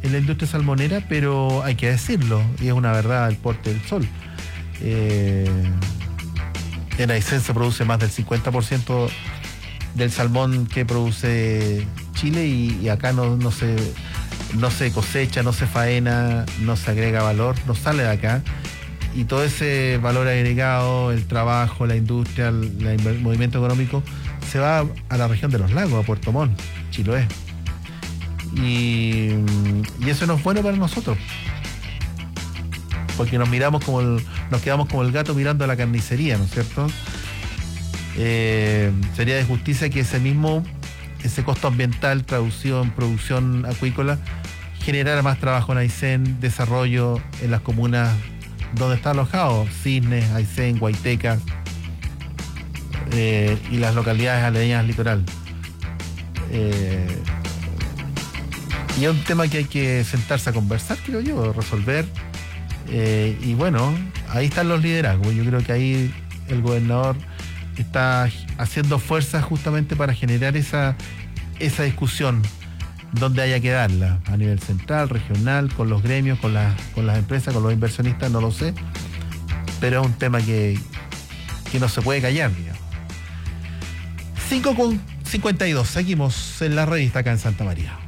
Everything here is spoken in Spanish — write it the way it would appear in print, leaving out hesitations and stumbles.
en la industria salmonera, pero hay que decirlo, y es una verdad el porte del sol. En Aysén se produce más del 50% del salmón que produce Chile y acá no se cosecha, no se faena, no se agrega valor, no sale de acá. Y todo ese valor agregado, el trabajo, la industria, el movimiento económico, se va a la región de los lagos, a Puerto Montt, Chiloé. Y eso no es bueno para nosotros, porque nos quedamos como el gato mirando a la carnicería, ¿no es cierto? Sería de justicia que ese costo ambiental traducido en producción acuícola generara más trabajo en Aysén, desarrollo en las comunas donde está alojado, Cisnes, Aysén, Guaytecas, y las localidades aledañas al litoral. Y es un tema que hay que sentarse a conversar, creo yo, resolver. Y bueno, ahí están los liderazgos. Yo creo que ahí el gobernador está haciendo fuerza justamente para generar esa discusión donde haya que darla, a nivel central, regional, con los gremios, con las empresas, con los inversionistas, no lo sé, pero es un tema que no se puede callar, digamos. 5:52, seguimos en la revista acá en Santa María.